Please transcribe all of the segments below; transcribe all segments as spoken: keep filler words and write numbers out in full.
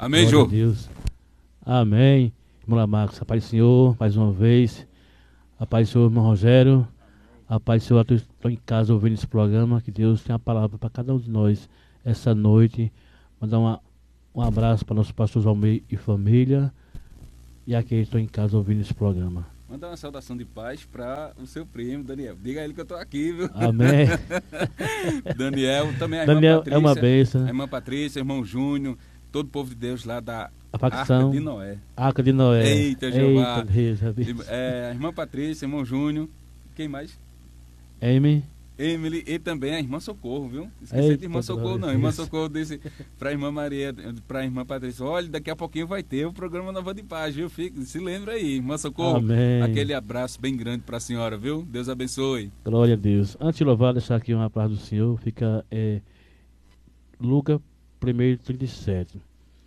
Amém, Glória a Jô? Deus. Amém. Irmão Lamarcos, a paz do Senhor, mais uma vez. A paz do Senhor, irmão Rogério. A paz do Senhor, eu estou em casa ouvindo esse programa. Que Deus tenha a palavra para cada um de nós essa noite. Mandar uma, um abraço para nossos pastores Almeida e família. E aqui estou em casa ouvindo esse programa. Mandar uma saudação de paz para o seu primo, Daniel. Diga a ele que eu estou aqui, viu? Amém. Daniel, também a irmã Daniel Patrícia. é uma bênção. A irmã Patrícia, irmão Júnior, todo o povo de Deus lá da A facção. Arca de Noé. Arca de Noé. Eita, Jeová. Eita, Deus, Deus. É, a irmã Patrícia, irmão Júnior. Quem mais? Amy. Emily e também a irmã Socorro, viu? Esqueci Eita, de irmã Socorro, não. Irmã Socorro disse para a irmã Maria, para a irmã Patrícia: olha, daqui a pouquinho vai ter o programa Nova de Paz, viu? Fique, se lembra aí, irmã Socorro. Amém. Aquele abraço bem grande para a senhora, viu? Deus abençoe. Glória a Deus. Antes de louvar, deixar aqui uma palavra do Senhor, fica é, Lucas um, trinta e sete.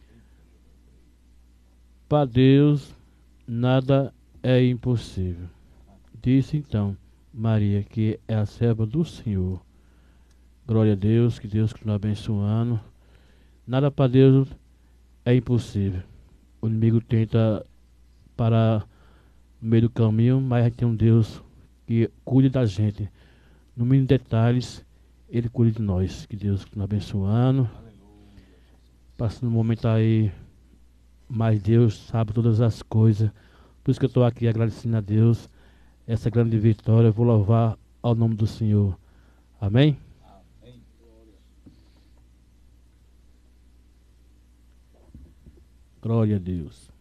Para Deus nada é impossível. Disse então Maria, que é a serva do Senhor. Glória a Deus, que Deus continue abençoando. Nada para Deus é impossível. O inimigo tenta parar no meio do caminho, mas a gente tem um Deus que cuida da gente. No mínimo detalhes, Ele cuida de nós. Que Deus continue abençoando. Passando um momento aí, mas Deus sabe todas as coisas. Por isso que eu estou aqui agradecendo a Deus essa grande vitória. Eu vou louvar ao nome do Senhor. Amém? Amém. Glória a Deus.